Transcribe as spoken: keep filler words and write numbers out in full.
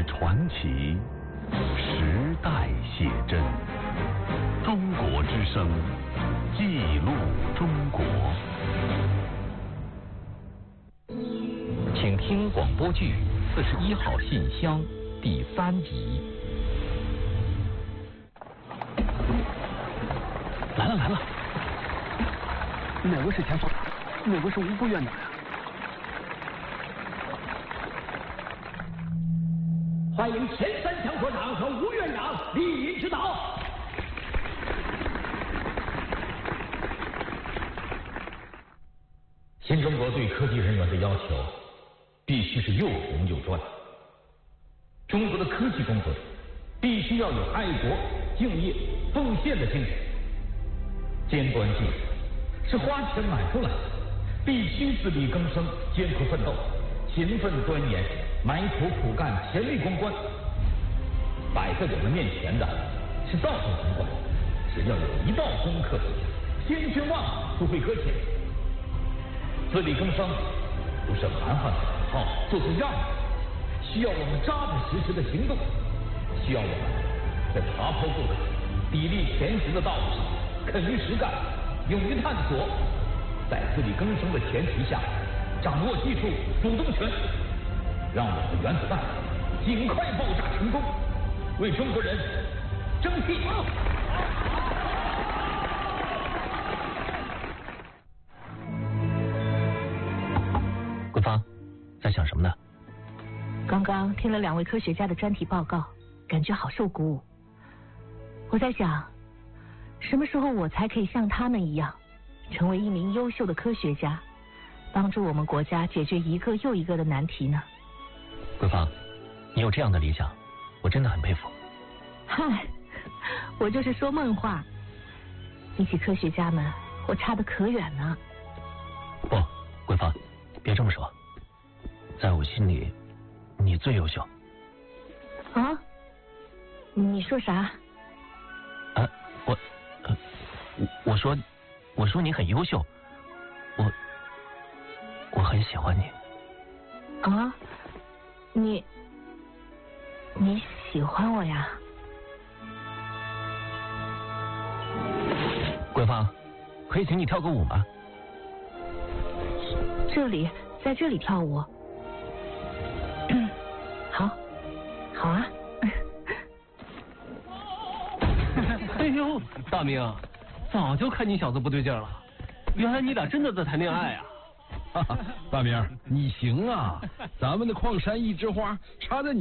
传奇，时代写真。中国之声，记录中国。 请听广播剧《四十一号信箱》第三集。 来了来了，哪位是前方？哪位是吴副院长呀？ 欢迎前三强所长和吴院长莅临指导。 新中国对科技人员的要求必须是又红又专。中国的科技工作者必须要有爱国、敬业、奉献的精神。尖端技术是花钱买不来的，必须自力更生、艰苦奋斗、勤奋钻研、埋头苦干、潜力攻关。摆在我们面前的是道路通关，只要有一道攻克，千军万马不会搁浅。自力更生不是喊喊口号、做做样子，需要我们扎扎实实的行动，需要我们在爬坡不可、砥砺前行的道路上肯于实干，勇于探索，在自力更生的前提下，掌握技术主动权，让我们的原子弹尽快爆炸成功，为中国人争气！桂芳，在想什么呢？ 刚刚听了两位科学家的专题报告，感觉好受鼓舞。我在想，什么时候我才可以像他们一样，成为一名优秀的科学家，帮助我们国家解决一个又一个的难题呢？ 桂芳，你有这样的理想，我真的很佩服。 嗨，我就是说梦话。比起科学家们，我差得可远呢。 不，桂芳，别这么说，在我心里，你最优秀。 啊？你说啥？ 啊，我，呃，我说，我说你很优秀，我，我很喜欢你。 啊？你，你喜欢我呀？ 桂芳，可以请你跳个舞吗？ 这里，在这里跳舞。好，好啊。 哎呦，大明，早就看你小子不对劲了，原来你俩真的在谈恋爱啊！ 哈哈，大明，你行啊，咱们的矿山一枝花插在你